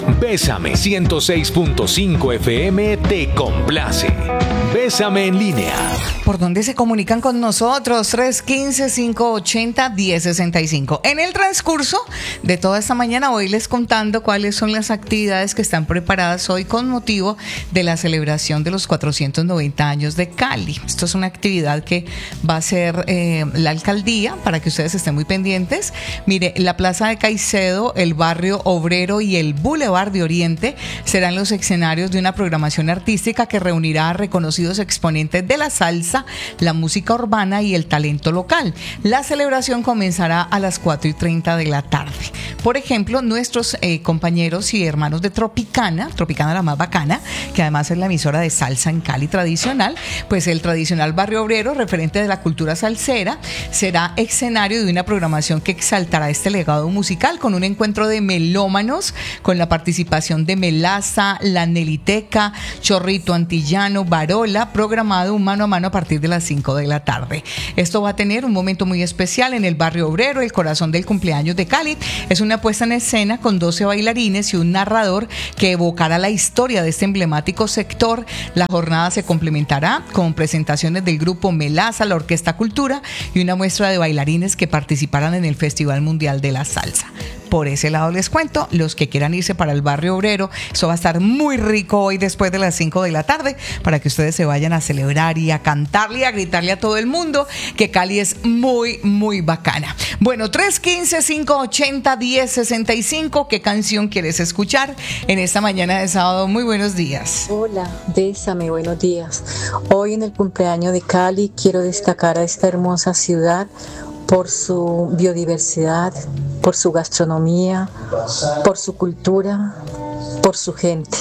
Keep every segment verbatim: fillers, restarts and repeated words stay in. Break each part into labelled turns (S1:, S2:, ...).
S1: Bésame ciento seis punto cinco F M te complace. Bésame en línea.
S2: ¿Por dónde se comunican con nosotros? tres uno cinco, cinco ocho cero, uno cero seis cinco. En el transcurso de toda esta mañana voy les contando cuáles son las actividades que están preparadas hoy con motivo de la celebración de los cuatrocientos noventa años de Cali. Esto es una actividad que va a hacer eh, la alcaldía para que ustedes estén muy pendientes. Mire, la Plaza de Caicedo, el Barrio Obrero y el Boulevard de Oriente serán los escenarios de una programación artística que reunirá a reconocidos exponentes de la salsa, la música urbana y el talento local. La celebración comenzará a las cuatro y treinta de la tarde. Por ejemplo, nuestros eh, compañeros y hermanos de Tropicana, Tropicana la más bacana, que además es la emisora de salsa en Cali tradicional, pues el tradicional Barrio Obrero, referente de la cultura salsera, será escenario de una programación que exaltará este legado musical con un encuentro de melómanos, con la participación de Melaza, La Neliteca, Chorrito Antillano, Barola, programado un mano a mano a partir de las cinco de la tarde. Esto va a tener un momento muy especial en el Barrio Obrero, el corazón del cumpleaños de Cali. Es una puesta en escena con doce bailarines y un narrador que evocará la historia de este emblemático sector. La jornada se complementará con presentaciones del grupo Melaza, la Orquesta Cultura y una muestra de bailarines que participarán en el Festival Mundial de la Salsa. Por ese lado les cuento, los que quieran irse para el Barrio Obrero, eso va a estar muy rico hoy después de las cinco de la tarde para que ustedes se vayan a celebrar y a cantarle y a gritarle a todo el mundo que Cali es muy, muy bacana. Bueno, tres uno cinco, cinco ocho cero, uno cero seis cinco, ¿qué canción quieres escuchar en esta mañana de sábado? Muy buenos días.
S3: Hola, bésame, buenos días. Hoy en el cumpleaños de Cali quiero destacar a esta hermosa ciudad por su biodiversidad, por su gastronomía, por su cultura, por su gente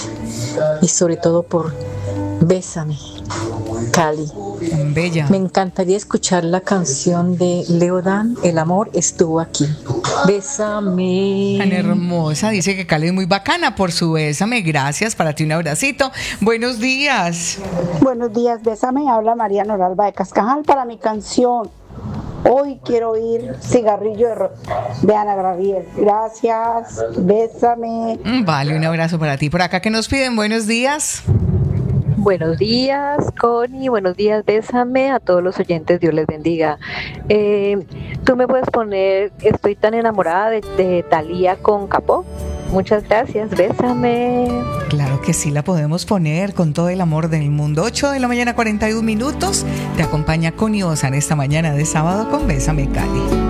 S3: y sobre todo por Bésame, Cali.
S2: Bella.
S3: Me encantaría escuchar la canción de Leodán, El amor estuvo aquí. Bésame.
S2: Tan hermosa, dice que Cali es muy bacana por su bésame. Gracias, para ti un abracito. Buenos días.
S4: Buenos días, Bésame. Habla María Noralba de Cascajal para mi canción. Hoy quiero oír Cigarrillo de, Ro- de Ana Gabriel. Gracias, bésame.
S2: Vale, un abrazo para ti. Por acá que nos piden, buenos días.
S5: Buenos días, Connie. Buenos días, bésame. A todos los oyentes, Dios les bendiga. Eh, Tú me puedes poner Estoy tan enamorada de, de Thalía con Capó. Muchas gracias, bésame.
S2: Claro que sí, la podemos poner con todo el amor del mundo. ocho de la mañana, cuarenta y un minutos. Te acompaña Connie Osa en esta mañana de sábado con Bésame, Cali.